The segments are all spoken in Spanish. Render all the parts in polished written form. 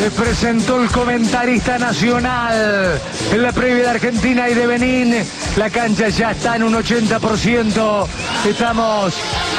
Se presentó el comentarista nacional en la previa de Argentina y de Benín. La cancha ya está en un 80%. Estamos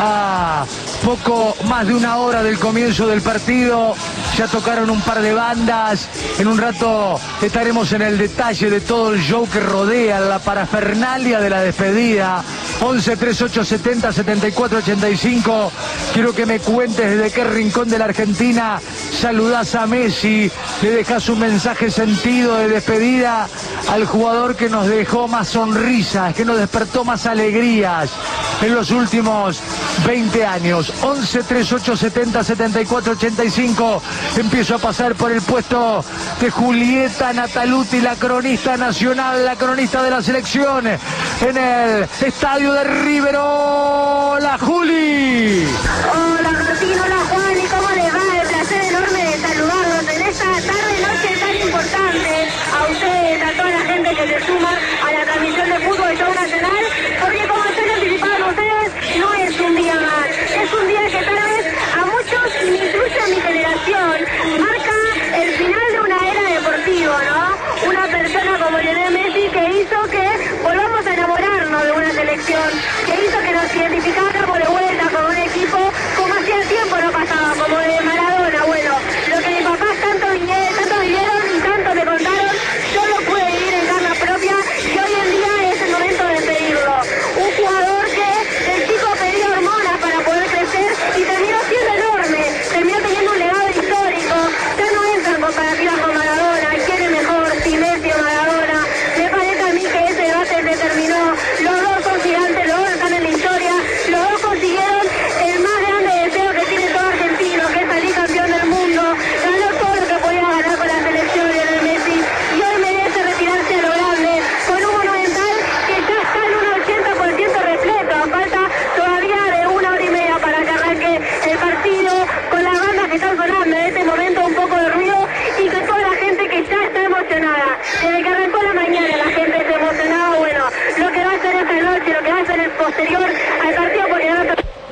a poco más de una hora del comienzo del partido. Ya tocaron un par de bandas. En un rato estaremos en el detalle de todo el show que rodea la parafernalia de la despedida. 11 38 70 74 85. Quiero que me cuentes desde qué rincón de la Argentina saludás a Messi, le dejás un mensaje sentido de despedida al jugador que nos dejó más sonrisas, que nos despertó más alegrías en los últimos 20 años. 11 38 70 74 85. Empiezo a pasar por el puesto de Julieta Nataluti, la cronista nacional, la cronista de la selección en el estadio de River. ¡Hola, Juli! Hola, Martín, hola, Juan, ¿y cómo les va? El placer enorme de saludarlos en esta tarde-noche tan importante. A ustedes, a toda la gente que se suma a la transmisión de Fútbol Show Nacional, porque como se han anticipado ustedes, no es un día más. Es un día que tal vez a muchos, y me incluye a mi generación, marca el final de una era deportiva, ¿no? Una persona como Lionel Messi que hizo que volvamos a enamorarnos de una selección, que hizo que nos identificáramos de vuelta con un equipo como hacía tiempo no pasaba, como de Maradona. Bueno, lo que mis papás tanto vivieron y tanto me contaron, yo lo pude vivir en carne propia y hoy en día es el momento de despedirlo. Un jugador que el chico pedía hormonas para poder crecer y terminó siendo enorme, terminó teniendo un legado histórico. Ya no entran comparativas con Maradona, ¿quién es mejor, si Messi o Maradona? Me parece a mí que ese debate se terminó. Los dos son gigantes, los dos están en la historia, los dos consiguieron el más grande deseo que tiene todo argentino, que es salir campeón del mundo. Ganó todo lo que podía ganar con la selección de Messi y hoy merece retirarse a lo grande con un Monumental que ya está en un 80% repleto. Falta todavía de una hora y media para que arranque el partido, con las bandas que están sonando en este momento, un poco de ruido, y con toda la gente que ya está emocionada. Desde que arrancó la mañana la gente está emocionada. Bueno, lo que va a hacer esta noche, lo que va a hacer el posterior al partido, porque no...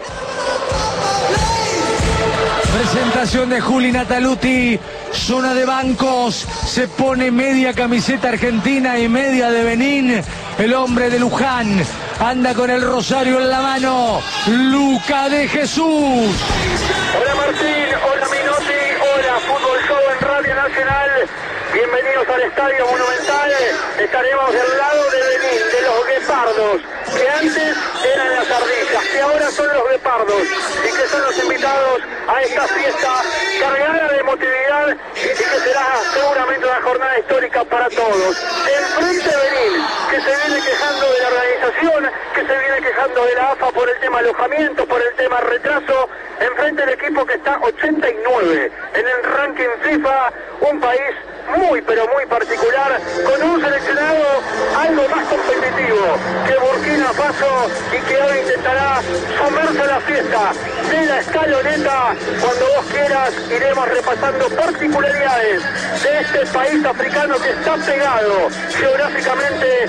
Presentación de Juli Nataluti, zona de bancos, se pone media camiseta argentina y media de Benín, el hombre de Luján, anda con el rosario en la mano, Luca de Jesús. Hola Martín, hola Minotti, hola Fútbol Show en Radio Nacional, bienvenidos al Estadio Monumental. Estaremos del lado de Benín, de los guepardos, que antes eran las ardillas, que ahora son los guepardos, y que son los invitados a esta fiesta cargada de emotividad y que será seguramente una jornada histórica para todos. El Frente Benín, que se viene quejando de la organización, que se viene quejando de la AFA por el tema alojamiento, por el tema retraso, enfrente del equipo que está 89 en el ranking FIFA, un país muy pero muy particular, con un seleccionado algo más competitivo que Burkina Faso y que hoy intentará sumarse a la fiesta de la escaloneta. Cuando vos quieras iremos repasando particularidades de este país africano que está pegado geográficamente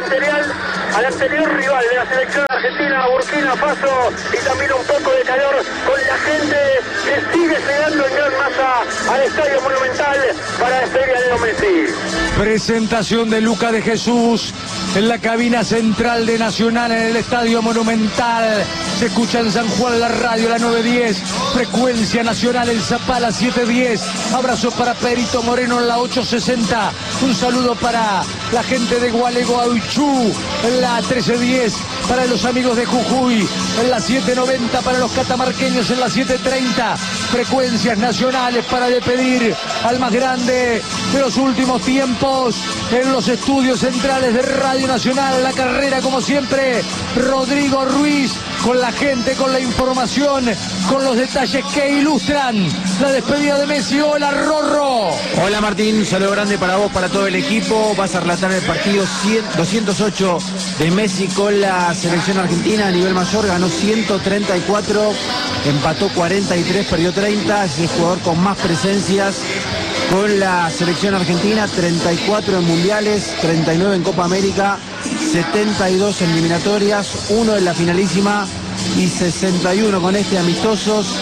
al anterior rival de la selección argentina, Burkina Faso, y también un poco de calor con la gente que sigue llegando en gran masa al Estadio Monumental para despedir a Leo Messi. Presentación de Luca de Jesús en la cabina central de Nacional en el Estadio Monumental. Se escucha en San Juan la radio, la 910, frecuencia nacional el Zapala 710. Abrazo para Perito Moreno en la 860. Un saludo para la gente de Gualeguaychú en la 1310. Para los amigos de Jujuy en la 790. Para los catamarqueños en la 730. Frecuencias nacionales para despedir al más grande de los últimos tiempos en los estudios centrales de Radio Nacional. La carrera, como siempre, Rodrigo Ruiz, con la gente, con la información, con los detalles que ilustran la despedida de Messi. Hola, Rorro. Hola Martín, un saludo grande para vos, para todo el equipo. Vas a relatar el partido 208 de Messi con la selección argentina a nivel mayor. Ganó 134, empató 43, perdió 30. Es el jugador con más presencias con la selección argentina, 34 en mundiales, 39 en Copa América, 72 en eliminatorias, 1 en la finalísima y 61 con amistosos.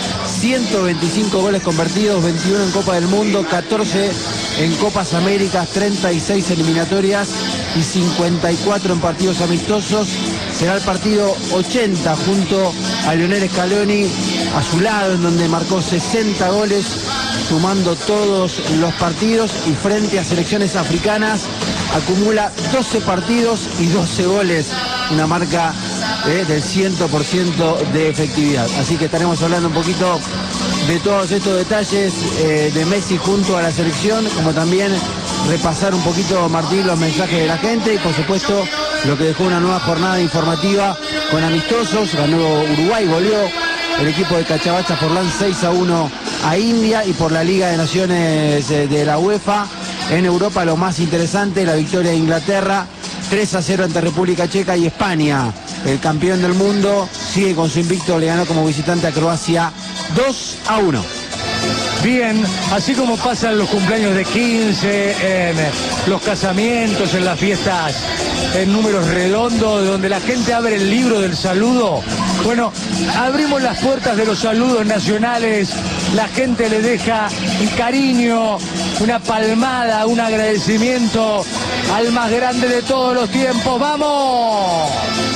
125 goles convertidos, 21 en Copa del Mundo, 14 en Copas Américas, 36 eliminatorias y 54 en partidos amistosos. Será el partido 80 junto a Lionel Scaloni a su lado, en donde marcó 60 goles, sumando todos los partidos, y frente a selecciones africanas acumula 12 partidos y 12 goles, una marca del 100% de efectividad. Así que estaremos hablando un poquito de todos estos detalles de Messi junto a la selección, como también repasar un poquito, Martín, los mensajes de la gente y por supuesto lo que dejó una nueva jornada informativa con amistosos. Ganó Uruguay, goleó el equipo de Cachavacha Forlán 6-1 a India, y por la Liga de Naciones de la UEFA en Europa lo más interesante, la victoria de Inglaterra 3-0 ante República Checa, y España, el campeón del mundo, sigue con su invicto, le ganó como visitante a Croacia 2-1. Bien, así como pasan los cumpleaños de 15, en los casamientos, en las fiestas en números redondos, donde la gente abre el libro del saludo. Bueno, abrimos las puertas de los saludos nacionales, la gente le deja un cariño, una palmada, un agradecimiento al más grande de todos los tiempos. ¡Vamos!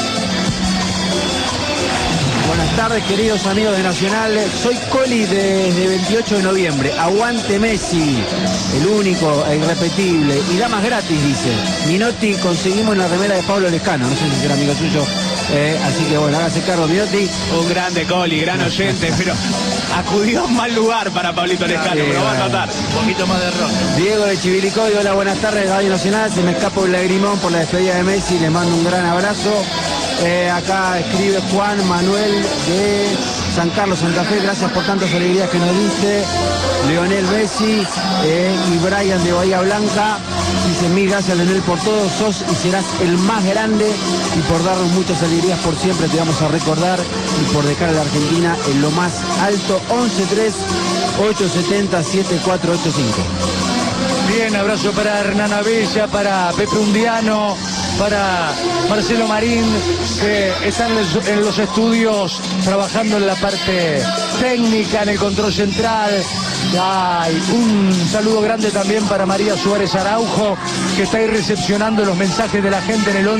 Buenas tardes, queridos amigos de Nacional. Soy Coli desde 28 de noviembre. Aguante Messi, el único, el irrepetible. Y damas gratis, dice. Minotti, conseguimos la remera de Pablo Lescano. No sé si será amigo suyo. Así que bueno, hágase cargo, Minotti. Un grande Coli, gran oyente, pero acudió a un mal lugar para Pablito Lescano, pero va a tratar. Un poquito más de ron. Diego de Chivilcoy, hola, buenas tardes, Radio Nacional. Se me escapa un lagrimón por la despedida de Messi. Les mando un gran abrazo. Acá escribe Juan Manuel de San Carlos, Santa Fe, gracias por tantas alegrías que nos diste. Lionel Messi y Brian de Bahía Blanca dice: mil gracias, Lionel, por todo, sos y serás el más grande, y por darnos muchas alegrías por siempre te vamos a recordar, y por dejar a la Argentina en lo más alto. 11-3-870-7485. Bien, abrazo para Hernán Abella, para Pepe Undiano, para Marcelo Marín, que están en los estudios trabajando en la parte técnica, en el control central. Ay, un saludo grande también para María Suárez Araujo, que está ahí recepcionando los mensajes de la gente en el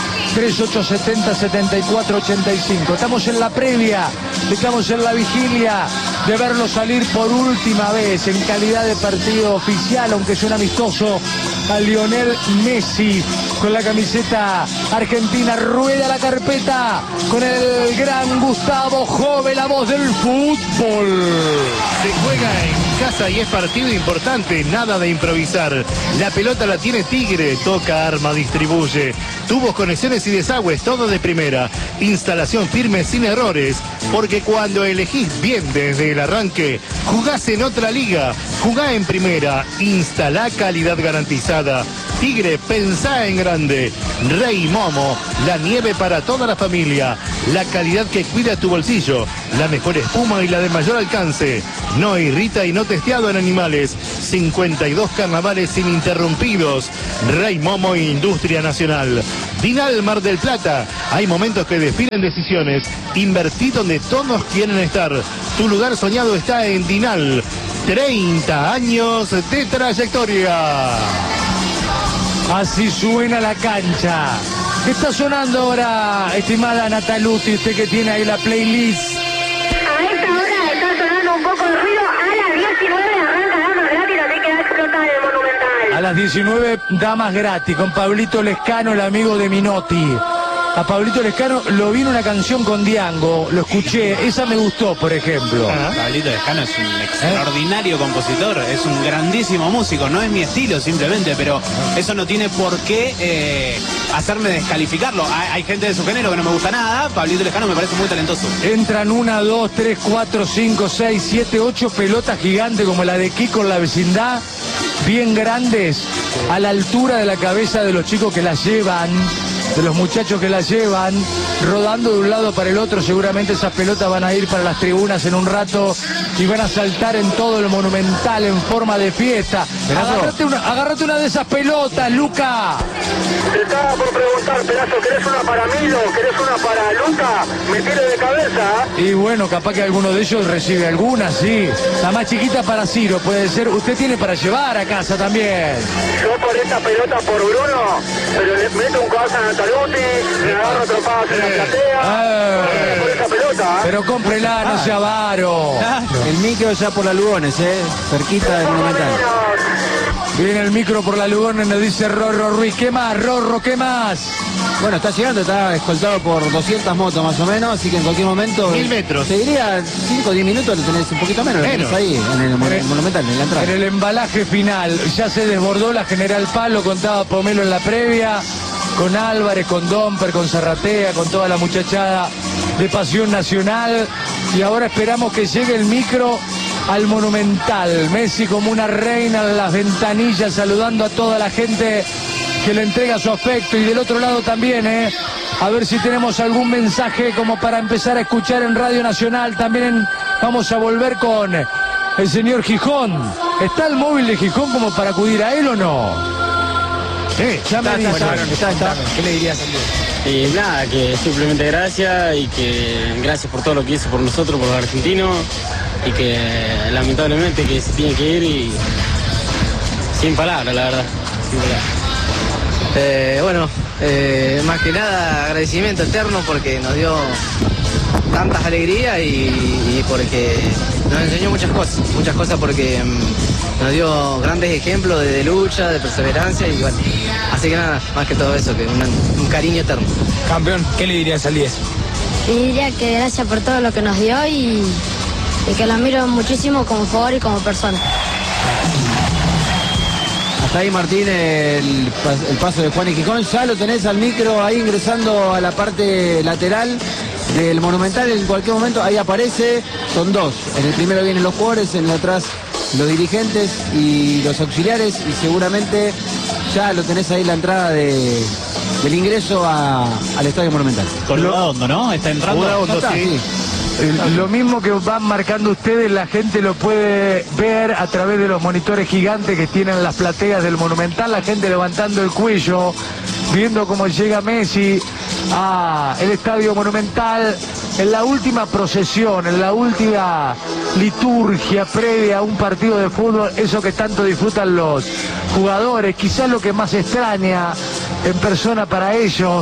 11-3870-7485. Estamos en la previa, estamos en la vigilia de verlo salir por última vez en calidad de partido oficial, aunque es un amistoso, a Lionel Messi con la camiseta argentina. Rueda la carpeta con el gran Gustavo Jove, la voz del fútbol. Se juega en casa y es partido importante, nada de improvisar. La pelota la tiene Tigre, toca, arma, distribuye. Tubos, conexiones y desagües, todo de primera. Instalación firme sin errores, porque cuando elegís bien desde el arranque, jugás en otra liga, jugá en primera, instalá calidad garantizada. Tigre, pensá en grande. Rey Momo, la nieve para toda la familia, la calidad que cuida tu bolsillo, la mejor espuma y la de mayor alcance. No irrita y no testeado en animales. 52 carnavales ininterrumpidos. Rey Momo, Industria Nacional. Dinal Mar del Plata, hay momentos que definen decisiones. Invertí donde todos quieren estar. Tu lugar soñado está en Dinal. 30 años de trayectoria. Así suena la cancha. ¿Qué está sonando ahora, estimada Nataluti, usted que tiene ahí la playlist? A esta hora está sonando un poco de ruido. A las 19 arranca Damas Gratis, así que va a explotar el Monumental. A las 19, Damas Gratis, con Pablito Lescano, el amigo de Minotti. A Pablito Lescano lo vi en una canción con Diango, lo escuché, esa me gustó, por ejemplo. Pablito Lescano es un extraordinario compositor, es un grandísimo músico, no es mi estilo simplemente, pero eso no tiene por qué hacerme descalificarlo. Hay gente de su género que no me gusta nada, Pablito Lescano me parece muy talentoso. Entran 1, 2, 3, 4, 5, 6, 7, 8 pelotas gigantes como la de Kiko en la vecindad, bien grandes, a la altura de la cabeza de los chicos que las llevan, de los muchachos que la llevan, rodando de un lado para el otro. Seguramente esas pelotas van a ir para las tribunas en un rato y van a saltar en todo el Monumental en forma de fiesta. Agarrate una de esas pelotas, Luca. Te estaba por preguntar, Pedazo, ¿querés una para Milo? ¿Querés una para Luca? Me tire de cabeza. Y bueno, capaz que alguno de ellos recibe alguna, sí. La más chiquita para Ciro, puede ser. Usted tiene para llevar a casa también. Yo por esta pelota por Bruno, pero le meto un codazo a Nataluti, me agarro trompadas en la platea. Por esa pelota. Pero cómprela, no sea avaro. El micro ya por la Lugones, cerquita del Monumental. Viene el micro por la Lugones, nos dice Rorro Ruiz. ¿Qué más, Rorro? ¿Qué más? Bueno, está llegando, está escoltado por 200 motos más o menos, así que en cualquier momento... 1000 metros. Te diría 5 o 10 minutos, lo tenés un poquito menos, lo tenés ahí, en el Monumental, en la entrada. En el embalaje final, ya se desbordó la General Palo, contaba Pomelo en la previa, con Álvarez, con Domper, con Zarratea, con toda la muchachada de Pasión Nacional, y ahora esperamos que llegue el micro al Monumental. Messi como una reina en las ventanillas, saludando a toda la gente que le entrega su afecto, y del otro lado también, a ver si tenemos algún mensaje como para empezar a escuchar en Radio Nacional. También vamos a volver con el señor Gijón. ¿Está el móvil de Gijón como para acudir a él o no? Sí, ya me dice. Está. ¿Qué le dirías? Y nada, que simplemente gracias, y que gracias por todo lo que hizo por nosotros, por los argentinos, y que lamentablemente que se tiene que ir, y sin palabras, la verdad, sin palabras. Más que nada agradecimiento eterno porque nos dio tantas alegrías y porque nos enseñó muchas cosas porque nos dio grandes ejemplos de lucha, de perseverancia, y bueno, así que nada, más que todo eso, que un cariño eterno. Campeón, ¿qué le dirías al 10? Le diría que gracias por todo lo que nos dio y que lo admiro muchísimo como jugador y como persona. Hasta ahí, Martín, el paso de Juan y Gijón. Ya lo tenés al micro ahí ingresando a la parte lateral del Monumental. En cualquier momento ahí aparece. Son dos. En el primero vienen los jugadores, en el atrás los dirigentes y los auxiliares. Y seguramente ya lo tenés ahí la entrada del ingreso al Estadio Monumental. Con Udaondo, ¿no? Está entrando. Udaondo, sí. Lo mismo que van marcando ustedes, la gente lo puede ver a través de los monitores gigantes que tienen las plateas del Monumental, la gente levantando el cuello, viendo cómo llega Messi al Estadio Monumental en la última procesión, en la última liturgia previa a un partido de fútbol, eso que tanto disfrutan los jugadores, quizás lo que más extraña en persona para ellos.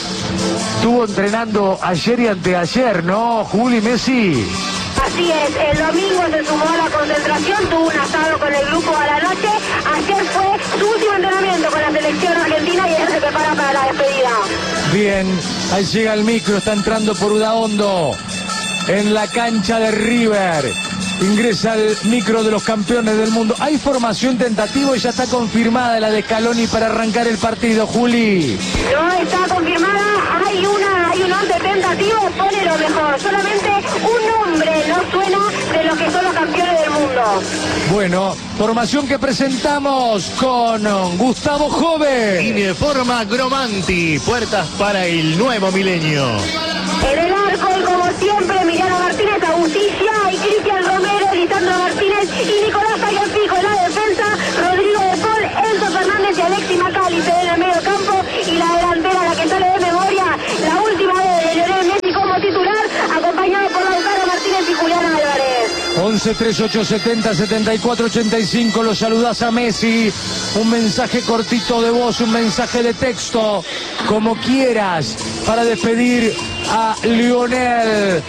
Estuvo entrenando ayer y anteayer, ¿no, Juli, Messi? Así es, el domingo se sumó a la concentración, tuvo un asado con el grupo a la noche. Ayer fue su último entrenamiento con la selección argentina y él se prepara para la despedida. Bien, ahí llega el micro, está entrando por Udaondo en la cancha de River. Ingresa el micro de los campeones del mundo. Hay formación tentativa y ya está confirmada la de Scaloni para arrancar el partido, Juli. No está confirmada, hay un once tentativo, pone lo mejor. Solamente un nombre no suena de los que son los campeones del mundo. Bueno, formación que presentamos con Gustavo Jove. Informa Gromanti, puertas para el nuevo milenio. En el arco, y como siempre, Emiliano Martínez, Agustilla y Cristian Romero, Lisandro Martínez y Nicolás Tagliafico en la defensa, Rodrigo de Paul, Enzo Fernández y Alexis McAllister en el medio campo, y la delantera, la que sale de memoria, la última de Lionel Messi como titular, acompañado por Lautaro Martínez y Julián Álvarez. 11 38 70 74 85, lo saludás a Messi, un mensaje cortito de voz, un mensaje de texto, como quieras, para despedir a Lionel.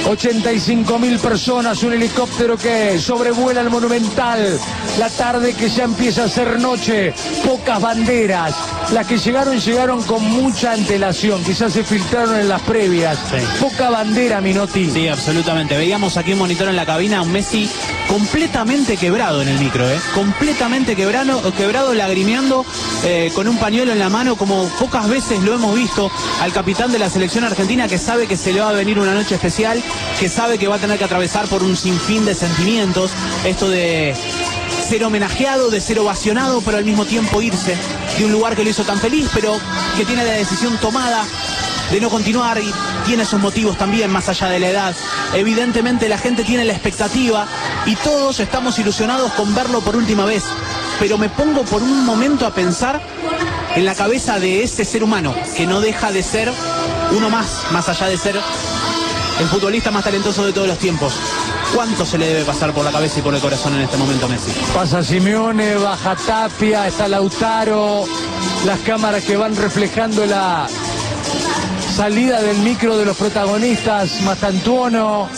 85.000 personas, un helicóptero que sobrevuela el Monumental, la tarde que ya empieza a ser noche, pocas banderas, las que llegaron con mucha antelación, quizás se filtraron en las previas, sí. Poca bandera, Minotti. Sí, absolutamente, veíamos aquí un monitor en la cabina, un Messi completamente quebrado en el micro, completamente quebrado, lagrimeando, con un pañuelo en la mano, como pocas veces lo hemos visto al capitán de la selección argentina, que sabe que se le va a venir una noche especial, que sabe que va a tener que atravesar por un sinfín de sentimientos, esto de ser homenajeado, de ser ovacionado, pero al mismo tiempo irse de un lugar que lo hizo tan feliz, pero que tiene la decisión tomada de no continuar y tiene sus motivos también más allá de la edad. Evidentemente la gente tiene la expectativa y todos estamos ilusionados con verlo por última vez. Pero me pongo por un momento a pensar en la cabeza de ese ser humano que no deja de ser uno más allá de ser el futbolista más talentoso de todos los tiempos. ¿Cuánto se le debe pasar por la cabeza y por el corazón en este momento a Messi? Pasa Simeone, baja Tapia, está Lautaro, las cámaras que van reflejando la salida del micro de los protagonistas, Mastantuono.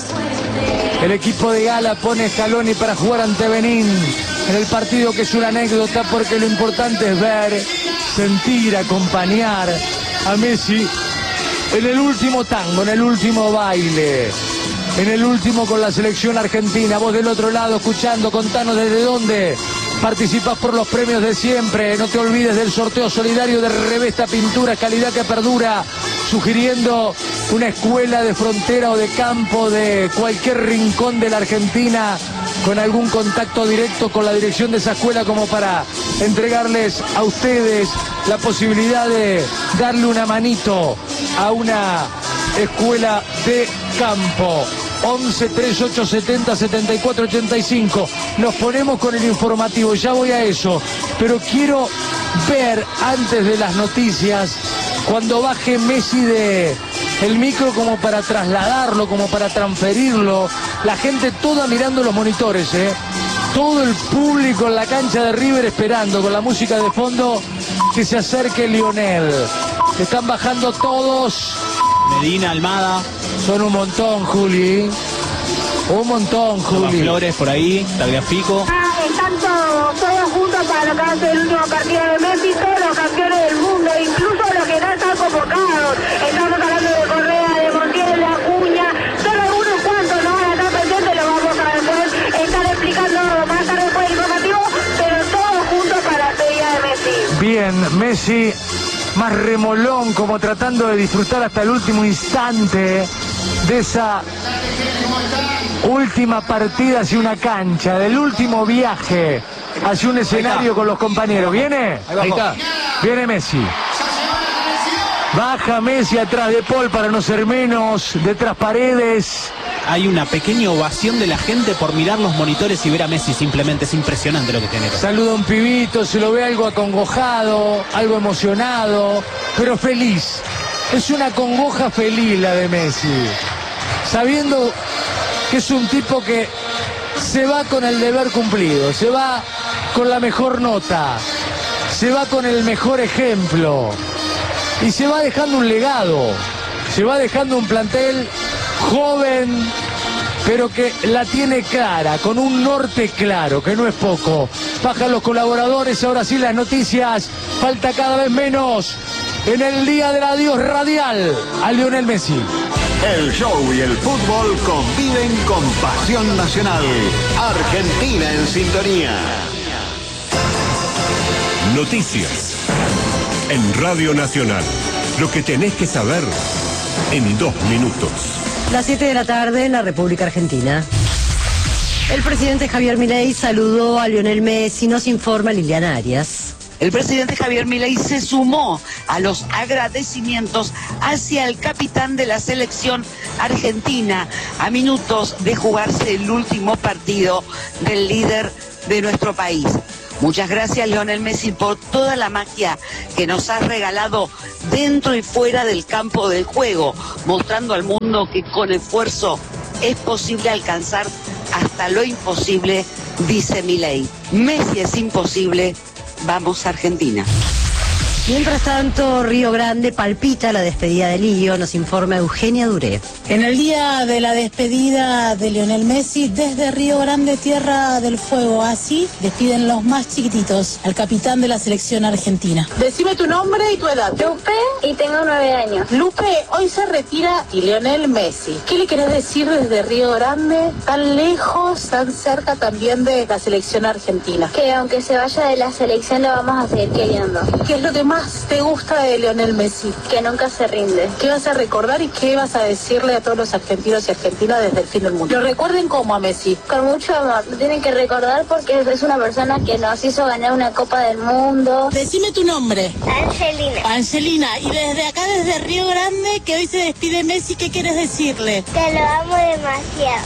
El equipo de Gala pone Scaloni para jugar ante Benín en el partido que es una anécdota porque lo importante es ver, sentir, acompañar a Messi en el último tango, en el último baile, en el último con la selección argentina. Vos del otro lado escuchando, contanos desde dónde participas por los premios de siempre. No te olvides del sorteo solidario de Revesta Pintura, calidad que perdura, sugiriendo una escuela de frontera o de campo de cualquier rincón de la Argentina con algún contacto directo con la dirección de esa escuela como para entregarles a ustedes la posibilidad de darle una manito a una escuela de campo. 11 38 70 74 85. Nos ponemos con el informativo, ya voy a eso, pero quiero ver antes de las noticias cuando baje Messi de el micro como para trasladarlo, como para transferirlo, la gente toda mirando los monitores, todo el público en la cancha de River esperando con la música de fondo que se acerque Lionel. Están bajando todos. Medina, Almada. Son un montón, Juli. Un montón, Juli. Flores por ahí, Tagliafico. Están todos juntos para lo que va a ser el último partido de Messi, todos los campeones del mundo, incluso los que no están convocados. Estamos hablando de Correa, de Montiel, de Acuña, solo unos cuantos no van a estar presentes, lo vamos a después estar explicando más tarde por el informativo, pero todos juntos para la despedida de Messi. Bien, Messi más remolón, como tratando de disfrutar hasta el último instante de esa última partida hacia una cancha, del último viaje hacia un escenario con los compañeros. ¿Viene? Ahí está. Viene Messi. Baja Messi atrás de Paul para no ser menos, detrás Paredes. Hay una pequeña ovación de la gente por mirar los monitores y ver a Messi, simplemente es impresionante lo que genera. Saluda a un pibito, se lo ve algo acongojado, algo emocionado, pero feliz. Es una congoja feliz la de Messi, sabiendo que es un tipo que se va con el deber cumplido, se va con la mejor nota, se va con el mejor ejemplo y se va dejando un legado, se va dejando un plantel joven, pero que la tiene clara, con un norte claro, que no es poco. Bajan los colaboradores, ahora sí las noticias, falta cada vez menos en el día del adiós radial a Lionel Messi. El show y el fútbol conviven con pasión nacional. Argentina en sintonía. Noticias en Radio Nacional. Lo que tenés que saber en 2 minutos. Las 7 de la tarde en la República Argentina. El presidente Javier Milei saludó a Lionel Messi, nos informa Liliana Arias. El presidente Javier Milei se sumó a los agradecimientos hacia el capitán de la selección argentina a minutos de jugarse el último partido del líder de nuestro país. Muchas gracias, Lionel Messi, por toda la magia que nos has regalado dentro y fuera del campo del juego, mostrando al mundo que con esfuerzo es posible alcanzar hasta lo imposible, dice Milei. Messi es imposible. Vamos Argentina. Mientras tanto, Río Grande palpita la despedida de Lío, nos informa Eugenia Duré. En el día de la despedida de Lionel Messi, desde Río Grande, Tierra del Fuego, así despiden los más chiquititos, al capitán de la selección argentina. Decime tu nombre y tu edad. Lupe, y tengo 9 años. Lupe, hoy se retira Lionel Messi. ¿Qué le querés decir desde Río Grande, tan lejos, tan cerca también de la selección argentina? Que aunque se vaya de la selección lo vamos a seguir queriendo. ¿Qué es lo que más más te gusta de Lionel Messi? Que nunca se rinde. ¿Qué vas a recordar y qué vas a decirle a todos los argentinos y argentinas desde el fin del mundo? Lo recuerden como a Messi. Con mucho amor. Lo tienen que recordar porque es una persona que nos hizo ganar una Copa del Mundo. Decime tu nombre. Angelina. Angelina, y desde acá, desde Río Grande, que hoy se despide Messi, ¿qué quieres decirle? Te lo amo demasiado.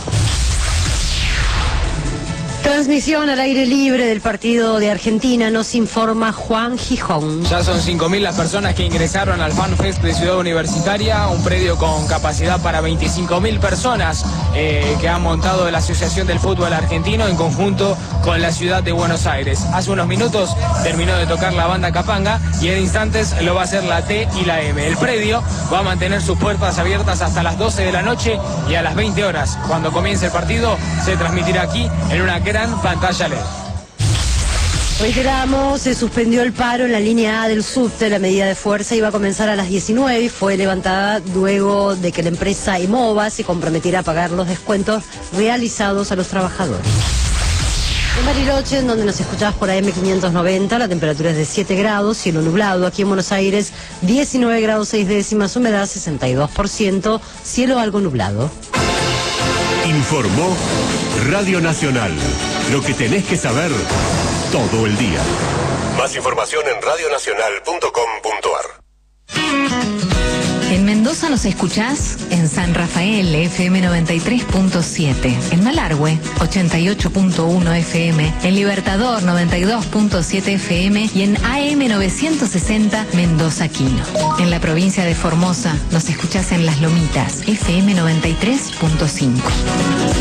Transmisión al aire libre del partido de Argentina, nos informa Juan Gijón. Ya son 5.000 las personas que ingresaron al FanFest de Ciudad Universitaria, un predio con capacidad para 25.000 personas que han montado la Asociación del Fútbol Argentino en conjunto con la ciudad de Buenos Aires. Hace unos minutos terminó de tocar la banda Capanga y en instantes lo va a hacer la T y la M. El predio va a mantener sus puertas abiertas hasta las 12 de la noche y a las 20 horas, cuando comience el partido, se transmitirá aquí en una gran pantalla LED. Reiteramos, se suspendió el paro en la línea A del subte. La medida de fuerza iba a comenzar a las 19 y fue levantada luego de que la empresa Emova se comprometiera a pagar los descuentos realizados a los trabajadores. En Bariloche, en donde nos escuchás por AM 590, la temperatura es de 7 grados, cielo nublado. Aquí en Buenos Aires, 19 grados 6 décimas, humedad 62%, cielo algo nublado. Informó Radio Nacional. Lo que tenés que saber todo el día. Más información en radionacional.com.ar. En Mendoza nos escuchás en San Rafael, FM 93.7, en Malargüe, 88.1 FM, en Libertador, 92.7 FM y en AM 960, Mendoza Quino. En la provincia de Formosa nos escuchás en Las Lomitas, FM 93.5.